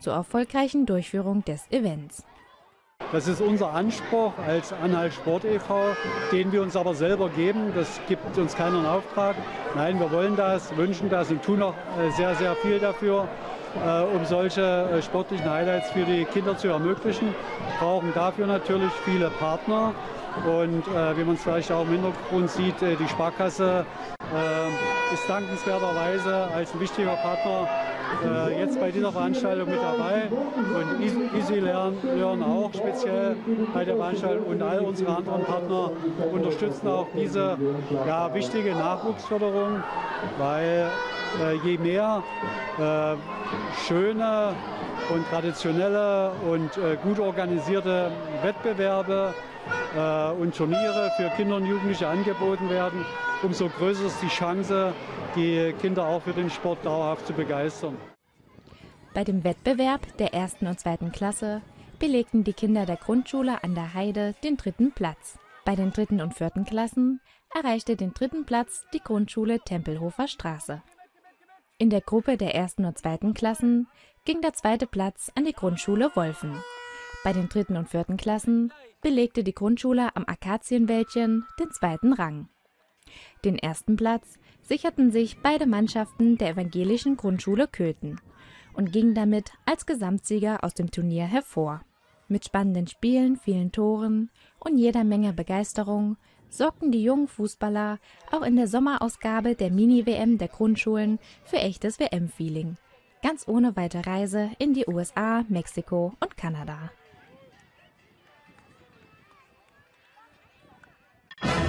zur erfolgreichen Durchführung des Events. Das ist unser Anspruch als Anhalt Sport e.V., den wir uns aber selber geben. Das gibt uns keinen Auftrag. Nein, wir wollen das, wünschen das und tun auch sehr, sehr viel dafür, um solche sportlichen Highlights für die Kinder zu ermöglichen. Wir brauchen dafür natürlich viele Partner. Und wie man es vielleicht auch im Hintergrund sieht, die Sparkasse ist dankenswerterweise als ein wichtiger Partner jetzt bei dieser Veranstaltung mit dabei. Und Easy Learn auch speziell bei der Veranstaltung. Und all unsere anderen Partner unterstützen auch diese wichtige Nachwuchsförderung, weil je mehr schöne und traditionelle und gut organisierte Wettbewerbe und Turniere für Kinder und Jugendliche angeboten werden, umso größer ist die Chance, die Kinder auch für den Sport dauerhaft zu begeistern. Bei dem Wettbewerb der 1. und 2. Klasse belegten die Kinder der Grundschule an der Heide den 3. Platz. Bei den 3. und 4. Klassen erreichte den 3. Platz die Grundschule Tempelhofer Straße. In der Gruppe der 1. und 2. Klassen ging der 2. Platz an die Grundschule Wolfen. Bei den 3. und 4. Klassen belegte die Grundschule am Akazienwäldchen den 2. Rang. Den 1. Platz sicherten sich beide Mannschaften der evangelischen Grundschule Köthen und gingen damit als Gesamtsieger aus dem Turnier hervor. Mit spannenden Spielen, vielen Toren und jeder Menge Begeisterung sorgten die jungen Fußballer auch in der Sommerausgabe der Mini-WM der Grundschulen für echtes WM-Feeling. Ganz ohne weite Reise in die USA, Mexiko und Kanada.